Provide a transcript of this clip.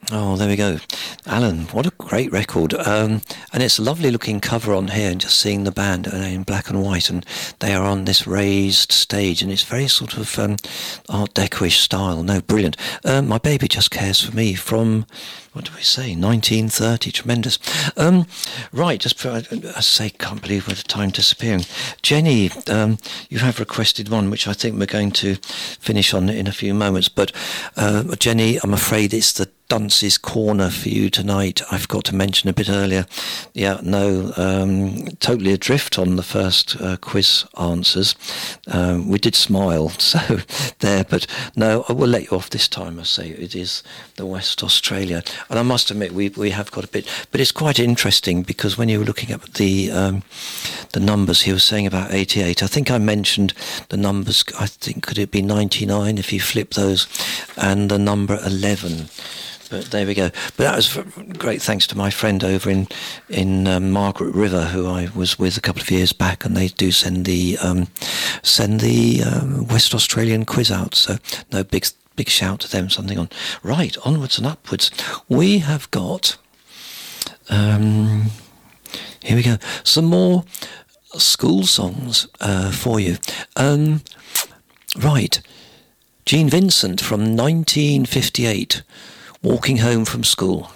Oh, there we go. Alan, what a great record. And it's a lovely looking cover on here, and just seeing the band in black and white, and they are on this raised stage, and it's very sort of Art Deco-ish style. No, brilliant. My Baby Just Cares for Me from, what do we say, 1930. Tremendous. Right, just I say, can't believe where the time disappearing. Jenny, you have requested one which I think we're going to finish on in a few moments, but Jenny, I'm afraid it's the Dunce's Corner for you tonight. I forgot to mention a bit earlier. Yeah, no, totally adrift on the first quiz answers. We did smile, so there, but no, I will let you off this time. I say it is the West Australia, and I must admit we have got a bit, but it's quite interesting because when you were looking at the numbers, he was saying about 88. I think I mentioned the numbers. I think could it be 99 if you flip those, and the number 11. But there we go. But that was great thanks to my friend over in Margaret River, who I was with a couple of years back, and they do send the West Australian quiz out. So no, big shout to them. Something on. Right, onwards and upwards. We have got, here we go, some more school songs for you. Right, Gene Vincent from 1958. Walking Home from School.